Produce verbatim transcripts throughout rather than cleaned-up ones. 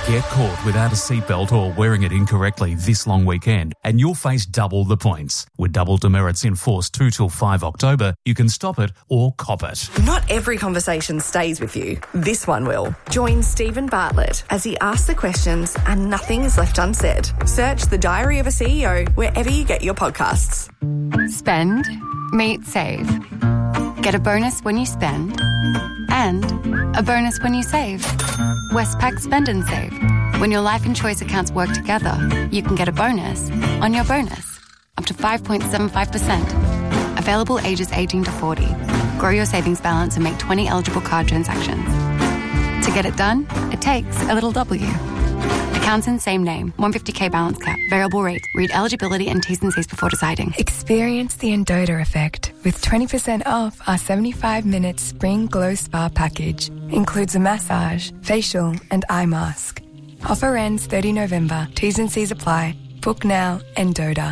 Get caught without a seatbelt or wearing it incorrectly this long weekend and you'll face double the points. With double demerits in force two till five October, you can stop it or cop it. Not every conversation stays with you. This one will. Join Stephen Bartlett as he asks the questions and nothing is left unsaid. Search The Diary of a C E O wherever you get your podcasts. Spend, meet, save. Get a bonus when you spend and a bonus when you save. Westpac Spend and Save. When your life and choice accounts work together, you can get a bonus on your bonus, up to five point seven five percent. Available ages eighteen to forty. Grow your savings balance and make twenty eligible card transactions. To get it done, it takes a little W. Accounts in same name, one hundred fifty k balance cap, variable rate. Read eligibility and T's and C's before deciding. Experience the Endota effect with twenty percent off our seventy-five minute Spring Glow Spa package. Includes a massage, facial and eye mask. Offer ends thirtieth November. T's and C's apply. Book now, Endota.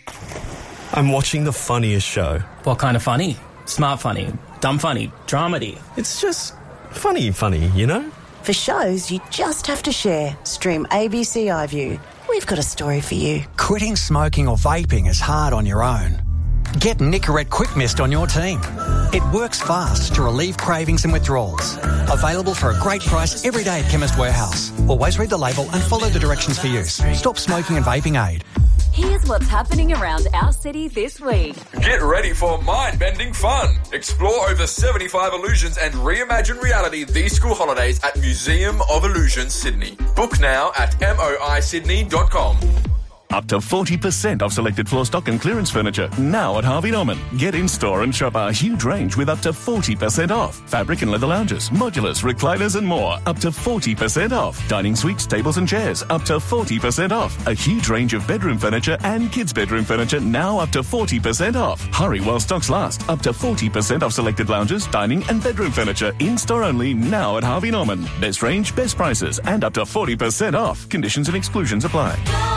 I'm watching the funniest show. What kind of funny? Smart funny, dumb funny, dramedy. It's just funny funny, you know? For shows you just have to share, stream A B C iView. We've got a story for you. Quitting smoking or vaping is hard on your own. Get Nicorette Quick Mist on your team. It works fast to relieve cravings and withdrawals. Available for a great price every day at Chemist Warehouse. Always read the label and follow the directions for use. Stop smoking and vaping aid. Here's what's happening around our city this week. Get ready for mind-bending fun. Explore over seventy-five illusions and reimagine reality these school holidays at Museum of Illusions, Sydney. Book now at M O I Sydney dot com. Up to forty percent off selected floor stock and clearance furniture now at Harvey Norman. Get in store and shop our huge range with up to forty percent off. Fabric and leather lounges, modulars, recliners and more. Up to forty percent off. Dining suites, tables and chairs. Up to forty percent off. A huge range of bedroom furniture and kids' bedroom furniture now up to forty percent off. Hurry while stocks last. Up to forty percent off selected lounges, dining and bedroom furniture. In store only now at Harvey Norman. Best range, best prices and up to forty percent off. Conditions and exclusions apply.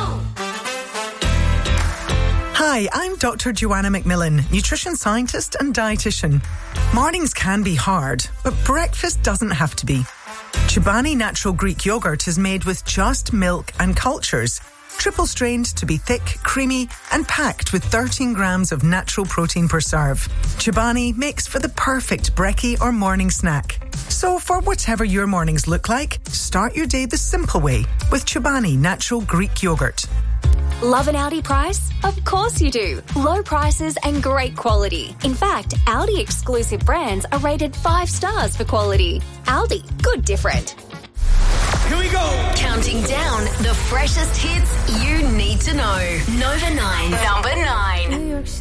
Hi, I'm Doctor Joanna McMillan, nutrition scientist and dietitian. Mornings can be hard, but breakfast doesn't have to be. Chobani Natural Greek Yogurt is made with just milk and cultures, triple strained to be thick, creamy and packed with thirteen grams of natural protein per serve. Chobani makes for the perfect brekkie or morning snack. So for whatever your mornings look like, start your day the simple way with Chobani Natural Greek Yogurt. Love an Aldi price? Of course you do. Low prices and great quality. In fact, Aldi exclusive brands are rated five stars for quality. Aldi, good different. Here we go. Counting down the freshest hits you need to know. Nova nine, number nine.